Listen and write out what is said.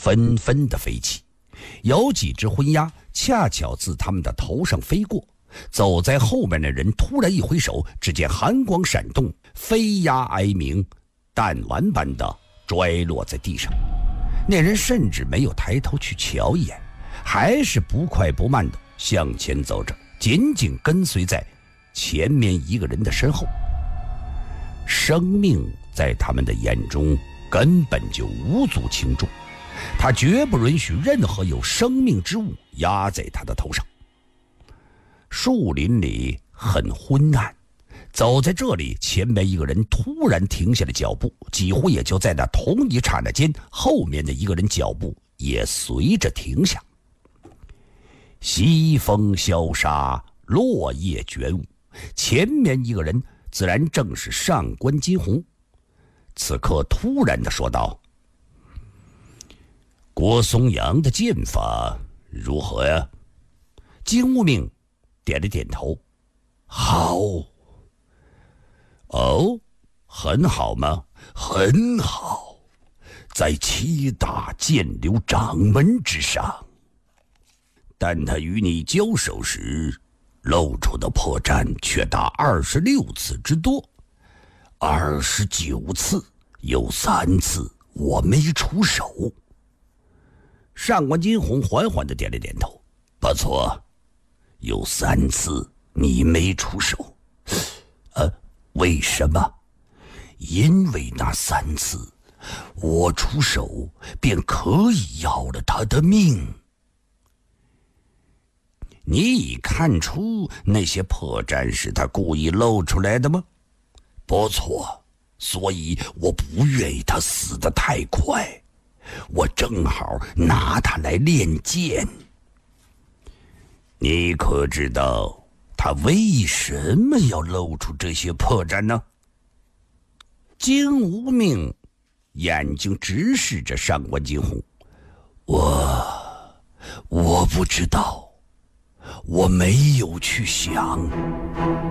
纷纷的飞起，有几只昏鸦恰巧自他们的头上飞过。走在后面的人突然一挥手，只见寒光闪动，飞鸦哀鸣，弹丸般的摔落在地上。那人甚至没有抬头去瞧一眼，还是不快不慢的向前走着，紧紧跟随在前面一个人的身后。生命在他们的眼中根本就无足轻重，他绝不允许任何有生命之物压在他的头上。树林里很昏暗，走在这里，前面一个人突然停下了脚步，几乎也就在那同一刹那间，后面的一个人脚步也随着停下。西风萧杀，落叶卷舞，前面一个人自然正是上官金鸿。此刻突然地说道：郭松阳的剑法如何呀？金无命点了点头。好。哦，很好吗？很好，在7大剑流掌门之上。但他与你交手时露出的破绽却达26次之多，29次有3次我没出手。上官金鸿缓缓地点了点头。不错，有3次你没出手。为什么？因为那3次我出手便可以要了他的命。你已看出那些破绽是他故意露出来的吗？不错，所以我不愿意他死得太快，我正好拿他来练剑。你可知道他为什么要露出这些破绽呢？金无命眼睛直视着上官金鸿。我不知道，我没有去想。